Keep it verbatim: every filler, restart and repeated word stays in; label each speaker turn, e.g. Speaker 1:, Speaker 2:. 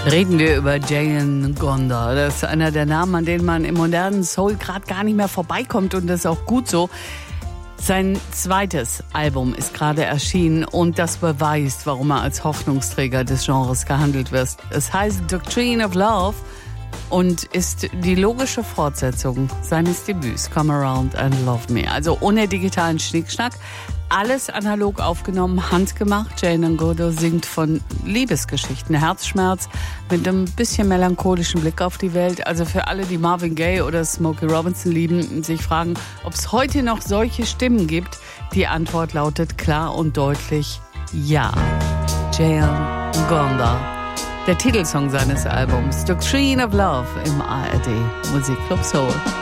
Speaker 1: Reden wir über Jane Gonda. Das ist einer der Namen, an denen man im modernen Soul gerade gar nicht mehr vorbeikommt, und das ist auch gut so. Sein zweites Album ist gerade erschienen und das beweist, warum er als Hoffnungsträger des Genres gehandelt wird. Es heißt Doctrine of Love und ist die logische Fortsetzung seines Debüts Come Around and Love Me. Also ohne digitalen Schnickschnack, alles analog aufgenommen, handgemacht. Jane Gonda singt von Liebesgeschichten, Herzschmerz mit einem bisschen melancholischen Blick auf die Welt. Also für alle, die Marvin Gaye oder Smokey Robinson lieben und sich fragen, ob es heute noch solche Stimmen gibt, die Antwort lautet klar und deutlich ja. Jane Gonda, der Titelsong seines Albums Doctrine of Love im A R D Musikclub Soul.